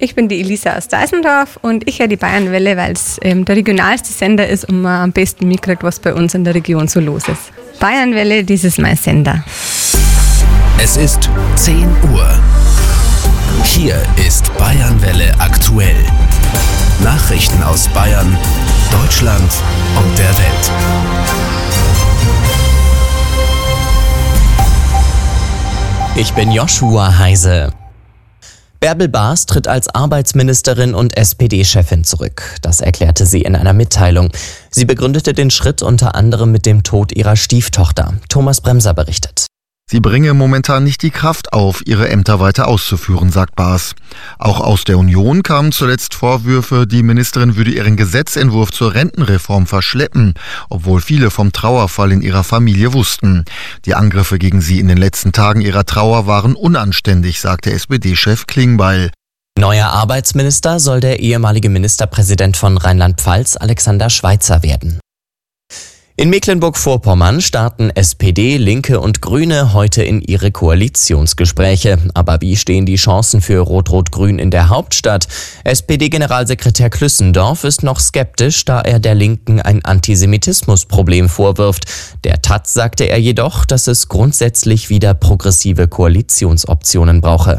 Ich bin die Elisa aus Deisendorf und ich höre die Bayernwelle, weil es der regionalste Sender ist und man am besten mitkriegt, was bei uns in der Region so los ist. Bayernwelle, das ist mein Sender. Es ist 10 Uhr. Hier ist Bayernwelle aktuell. Nachrichten aus Bayern, Deutschland und der Welt. Ich bin Joshua Heise. Bärbel Baas tritt als Arbeitsministerin und SPD-Chefin zurück. Das erklärte sie in einer Mitteilung. Sie begründete den Schritt unter anderem mit dem Tod ihrer Stieftochter. Thomas Bremser berichtet. Sie bringe momentan nicht die Kraft auf, ihre Ämter weiter auszuführen, sagt Baas. Auch aus der Union kamen zuletzt Vorwürfe, die Ministerin würde ihren Gesetzentwurf zur Rentenreform verschleppen, obwohl viele vom Trauerfall in ihrer Familie wussten. Die Angriffe gegen sie in den letzten Tagen ihrer Trauer waren unanständig, sagte SPD-Chef Klingbeil. Neuer Arbeitsminister soll der ehemalige Ministerpräsident von Rheinland-Pfalz, Alexander Schweitzer, werden. In Mecklenburg-Vorpommern starten SPD, Linke und Grüne heute in ihre Koalitionsgespräche. Aber wie stehen die Chancen für Rot-Rot-Grün in der Hauptstadt? SPD-Generalsekretär Klüssendorf ist noch skeptisch, da er der Linken ein Antisemitismusproblem vorwirft. Der Taz sagte er jedoch, dass es grundsätzlich wieder progressive Koalitionsoptionen brauche.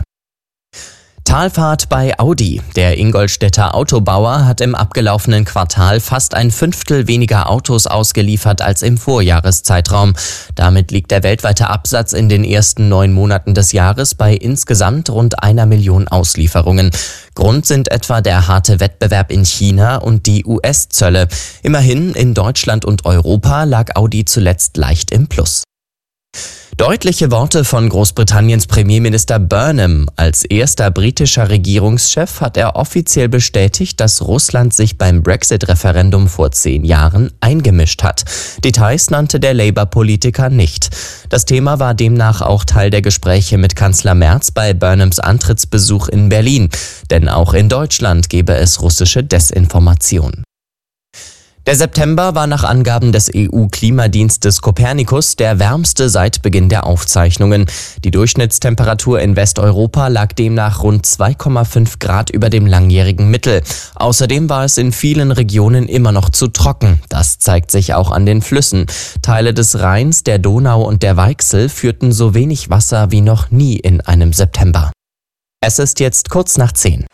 Talfahrt bei Audi. Der Ingolstädter Autobauer hat im abgelaufenen Quartal fast ein Fünftel weniger Autos ausgeliefert als im Vorjahreszeitraum. Damit liegt der weltweite Absatz in den ersten 9 Monaten des Jahres bei insgesamt rund 1 Million Auslieferungen. Grund sind etwa der harte Wettbewerb in China und die US-Zölle. Immerhin in Deutschland und Europa lag Audi zuletzt leicht im Plus. Deutliche Worte von Großbritanniens Premierminister Burnham. Als erster britischer Regierungschef hat er offiziell bestätigt, dass Russland sich beim Brexit-Referendum vor 10 Jahren eingemischt hat. Details nannte der Labour-Politiker nicht. Das Thema war demnach auch Teil der Gespräche mit Kanzler Merz bei Burnhams Antrittsbesuch in Berlin. Denn auch in Deutschland gebe es russische Desinformation. Der September war nach Angaben des EU-Klimadienstes Copernicus der wärmste seit Beginn der Aufzeichnungen. Die Durchschnittstemperatur in Westeuropa lag demnach rund 2,5 Grad über dem langjährigen Mittel. Außerdem war es in vielen Regionen immer noch zu trocken. Das zeigt sich auch an den Flüssen. Teile des Rheins, der Donau und der Weichsel führten so wenig Wasser wie noch nie in einem September. Es ist jetzt kurz nach 10.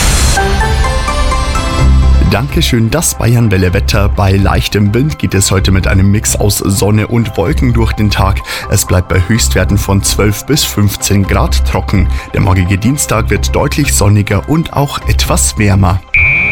Dankeschön, das Bayernwelle-Wetter. Bei leichtem Wind geht es heute mit einem Mix aus Sonne und Wolken durch den Tag. Es bleibt bei Höchstwerten von 12 bis 15 Grad trocken. Der morgige Dienstag wird deutlich sonniger und auch etwas wärmer.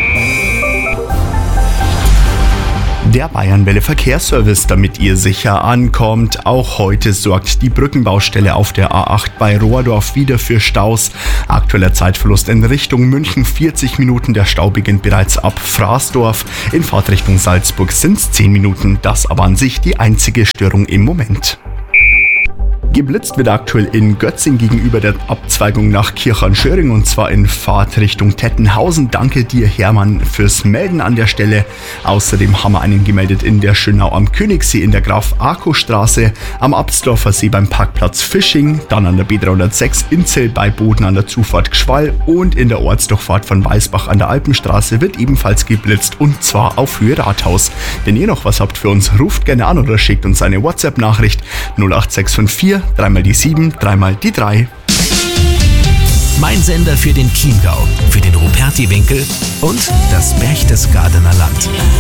Der Bayernwelle Verkehrsservice, damit ihr sicher ankommt. Auch heute sorgt die Brückenbaustelle auf der A8 bei Rohrdorf wieder für Staus. Aktueller Zeitverlust in Richtung München 40 Minuten. Der Stau beginnt bereits ab Fraßdorf. In Fahrtrichtung Salzburg sind es 10 Minuten. Das aber an sich die einzige Störung im Moment. Geblitzt wird aktuell in Götzing gegenüber der Abzweigung nach Kirchhahn-Schöring und zwar in Fahrtrichtung Tettenhausen. Danke dir, Hermann, fürs Melden an der Stelle. Außerdem haben wir einen gemeldet in der Schönau am Königssee in der Graf-Arco-Straße, am Absdorfer See beim Parkplatz Fisching, dann an der B306 in Zell bei Boden an der Zufahrt Gschwall und in der Ortsdurchfahrt von Weißbach an der Alpenstraße wird ebenfalls geblitzt und zwar auf Höhe Rathaus. Wenn ihr noch was habt für uns, ruft gerne an oder schickt uns eine WhatsApp-Nachricht 08654 3 die 7, 3 die 3. Mein Sender für den Chiemgau, für den Ruperti-Winkel und das Berchtesgadener Land.